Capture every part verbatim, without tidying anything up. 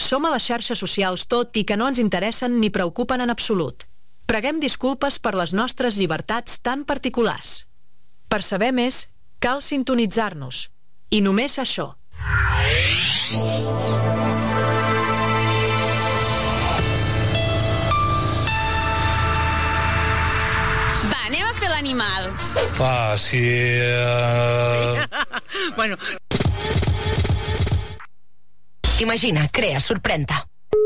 som a les xarxes socials tot i que no ens interessen ni preocupen en absolut. Preguem disculpes per les nostres llibertats tan particulars. Per saber més, cal sintonitzar-nos. I només això. Va, anem a fer l'animal. Ah, sí... Uh... Bueno... Imagina, crea, sorprèn-te.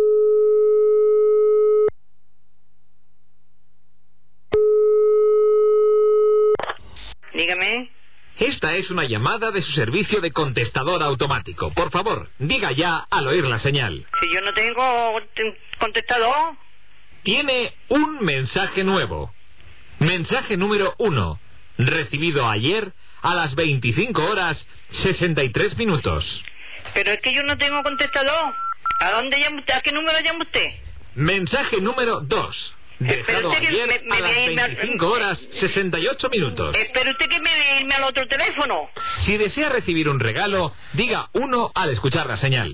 Dígame. Esta es una llamada de su servicio de contestador automático. Por favor, diga ya al oír la señal. Si yo no tengo contestador. Tiene un mensaje nuevo. Mensaje número uno. Recibido ayer a las veinticinco horas sesenta y tres minutos. Pero es que yo no tengo contestador. ¿A dónde llama usted? ¿A qué número llama usted? Mensaje número dos. Dejado ayer me, me a las veinticinco horas sesenta y ocho minutos. Espera usted que me voy a irme al otro teléfono. Si desea recibir un regalo, diga uno al escuchar la señal.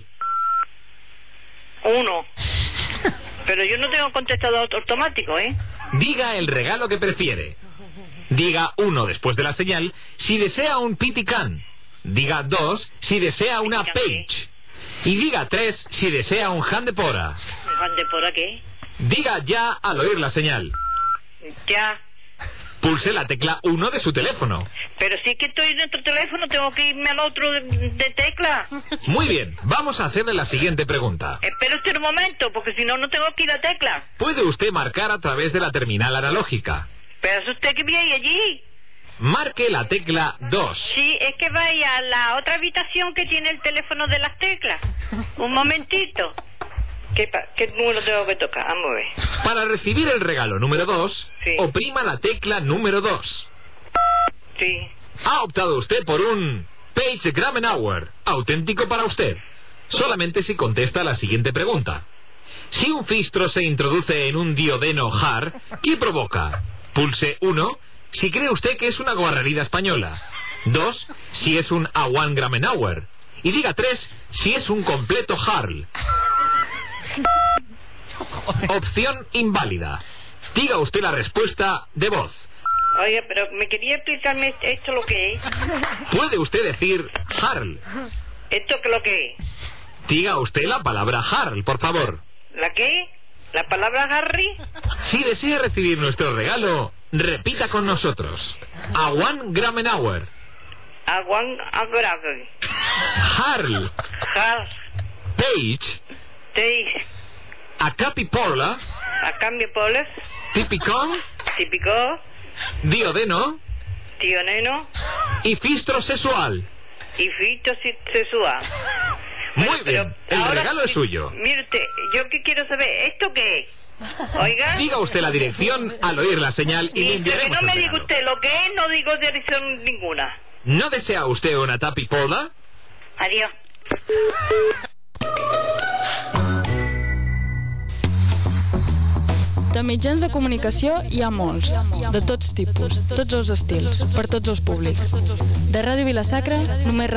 Uno. Pero yo no tengo contestador automático, ¿eh? Diga el regalo que prefiere. Diga uno después de la señal si desea un Pitican. Diga dos si desea una Page. Y diga tres si desea un Handepora. ¿Un Handepora qué? Diga ya al oír la señal. Ya. Pulse la tecla uno de su teléfono. Pero si es que estoy en otro teléfono, tengo que irme al otro de, de tecla. Muy bien, vamos a hacerle la siguiente pregunta. Espera usted un momento, porque si no, no tengo que ir a tecla. ¿Puede usted marcar a través de la terminal analógica? Pero es usted que viene allí. Marque la tecla dos. Sí, es que vaya a la otra habitación que tiene el teléfono de las teclas. Un momentito. ¿Qué, ¿Qué número tengo que tocar? Vamos a ver. Para recibir el regalo número dos, sí. Oprima la tecla número dos. Sí. Ha optado usted por un Page Gramenauer, auténtico para usted. Solamente si contesta la siguiente pregunta. Si un fistro se introduce en un diodeno Haar, ¿qué provoca? Pulse uno si cree usted que es una guarrerida española. dos si es un Awan Gramenauer. Y diga tres si es un completo Harl. Opción inválida. Diga usted la respuesta de voz. Oye, pero ¿me quería explicarme esto lo que es? Puede usted decir Harl. ¿Esto qué lo que es? Diga usted la palabra Harl, por favor. ¿La qué? ¿La palabra Harry? Si desea recibir nuestro regalo, repita con nosotros. Awan Gramenauer. Awan Gramenauer. Harl. Harl. Page. Page. Acapipola. Acapipola. Tipicón. Típico. Diodeno. Diodeno. Y fistro sexual. Y fistro sexual. Muy bueno, bien, el ahora, regalo es suyo. Mire usted, yo que quiero saber, ¿esto qué es? Oiga. Diga usted la dirección al oír la señal y, y le enviaremos que no me el diga usted lo que es, no digo dirección ninguna. ¿No desea usted una tapipola? Adiós. De mitjans de comunicació hi ha molts, de tots tipus, tots els estils, per tots els públics. De Ràdio Vila-sacra, només